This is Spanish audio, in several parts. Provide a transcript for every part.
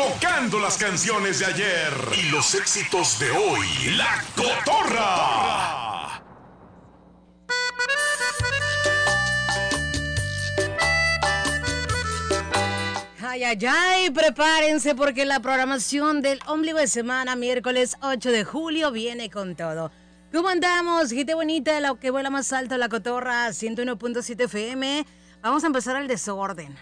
tocando las canciones de ayer y los éxitos de hoy. La Cotorra. Ay, ay, ay, prepárense porque la programación del ombligo de semana, miércoles 8 de julio, viene con todo. ¿Cómo andamos? Gente bonita, la que vuela más alto, la Cotorra, 101.7 FM. Vamos a empezar el desorden.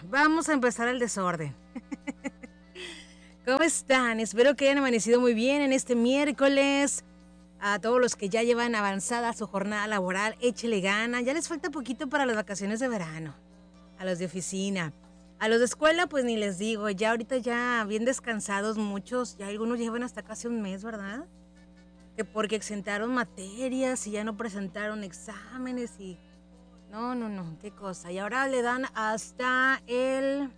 ¿Cómo están? Espero que hayan amanecido muy bien en este miércoles. A todos los que ya llevan avanzada su jornada laboral, échele gana. Ya les falta poquito para las vacaciones de verano. A los de oficina. A los de escuela, pues ni les digo. Ya ahorita ya bien descansados muchos. Ya algunos llevan hasta casi un mes, ¿verdad? Que porque exentaron materias y ya no presentaron exámenes y... No, qué cosa. Y ahora le dan hasta el...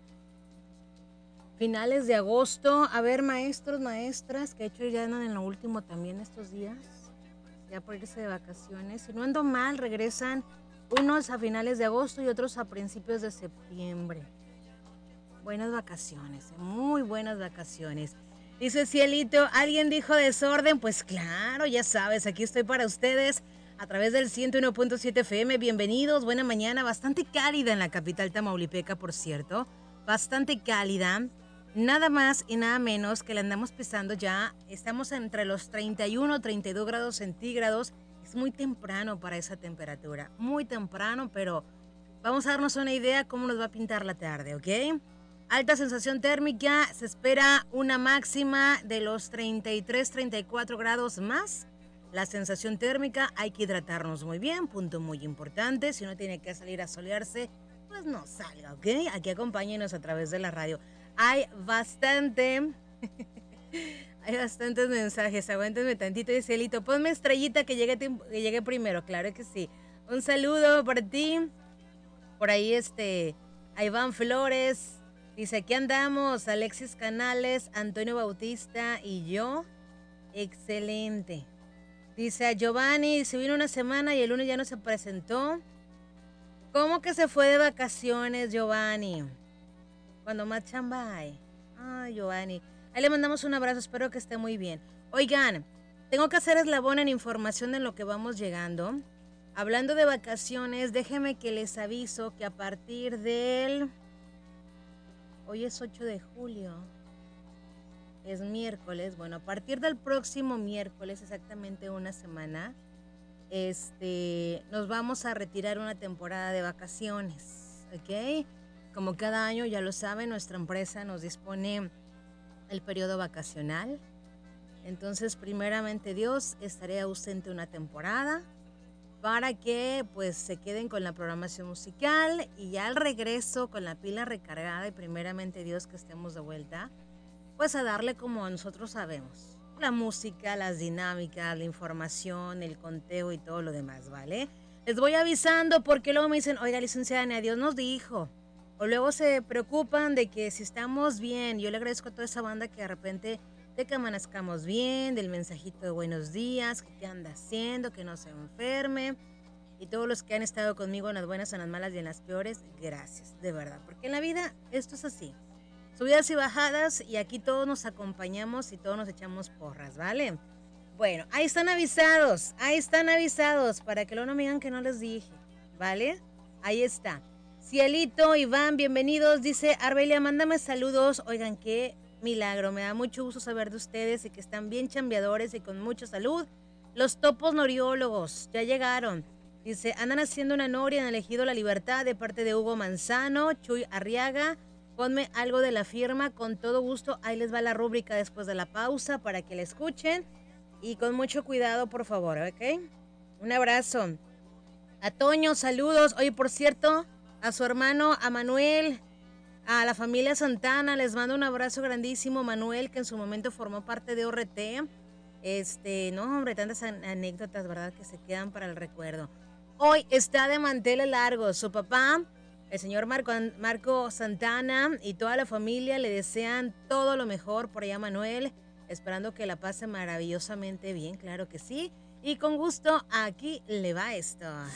finales de agosto. A ver, maestros, maestras, que de hecho ya andan en lo último también estos días, ya por irse de vacaciones. Si no ando mal, regresan unos a finales de agosto y otros a principios de septiembre. Buenas vacaciones, muy buenas vacaciones. Dice Cielito, ¿alguien dijo desorden? Pues claro, ya sabes, aquí estoy para ustedes a través del 101.7 FM. Bienvenidos, buena mañana, bastante cálida en la capital tamaulipeca, por cierto. Bastante cálida. Nada más y nada menos que le andamos pisando ya. Estamos entre los 31, 32 grados centígrados. Es muy temprano para esa temperatura. Muy temprano, pero vamos a darnos una idea cómo nos va a pintar la tarde, ¿ok? Alta sensación térmica. Se espera una máxima de los 33, 34 grados más. La sensación térmica, hay que hidratarnos muy bien. Punto muy importante. Si uno tiene que salir a solearse, pues no salga, ¿ok? Aquí acompáñenos a través de la radio. Hay bastantes mensajes. Aguántenme tantito, dice Elito. Ponme estrellita que llegue primero. Claro que sí. Un saludo para ti. Por ahí a Iván Flores. Dice, aquí andamos. Alexis Canales, Antonio Bautista y yo. Excelente. Dice a Giovanni, se vino una semana y el lunes ya no se presentó. ¿Cómo que se fue de vacaciones, Giovanni? Cuando más chamba hay. Ay, Giovanni. Ahí le mandamos un abrazo, espero que esté muy bien. Oigan, tengo que hacer eslabón en información en lo que vamos llegando. Hablando de vacaciones, déjenme que les aviso que a partir del... Hoy es 8 de julio. Es miércoles. Bueno, a partir del próximo miércoles, exactamente una semana, nos vamos a retirar una temporada de vacaciones, ¿ok? Como cada año, ya lo saben, nuestra empresa nos dispone el periodo vacacional. Entonces, primeramente Dios, estaré ausente una temporada para que pues se queden con la programación musical y ya al regreso con la pila recargada y primeramente Dios que estemos de vuelta, pues a darle como nosotros sabemos. La música, las dinámicas, la información, el conteo y todo lo demás, ¿vale? Les voy avisando porque luego me dicen, oiga, licenciada Ania, Dios nos dijo. O luego se preocupan de que si estamos bien. Yo le agradezco a toda esa banda que de repente de que amanezcamos bien, del mensajito de buenos días, que qué anda haciendo, que no se enferme. Y todos los que han estado conmigo en las buenas, en las malas y en las peores, gracias, de verdad. Porque en la vida esto es así. Subidas y bajadas y aquí todos nos acompañamos y todos nos echamos porras, ¿vale? Bueno, ahí están avisados para que luego no me digan que no les dije, ¿vale? Ahí está. Cielito, Iván, bienvenidos. Dice Arbelia, mándame saludos. Oigan, qué milagro. Me da mucho gusto saber de ustedes y que están bien chambeadores y con mucha salud. Los topos noriólogos ya llegaron. Dice, andan haciendo una noria en el Ejido La Libertad de parte de Hugo Manzano, Chuy Arriaga. Ponme algo de la firma, con todo gusto. Ahí les va la rúbrica después de la pausa para que la escuchen. Y con mucho cuidado, por favor, ¿ok? Un abrazo. A Toño, saludos. Oye, por cierto, a su hermano, a Manuel, a la familia Santana, les mando un abrazo grandísimo. Manuel, que en su momento formó parte de ORT. No, hombre, tantas anécdotas, ¿verdad? Que se quedan para el recuerdo. Hoy está de manteles largos. Su papá, el señor Marco Santana y toda la familia le desean todo lo mejor por allá, Manuel. Esperando que la pase maravillosamente bien, claro que sí. Y con gusto, aquí le va esto.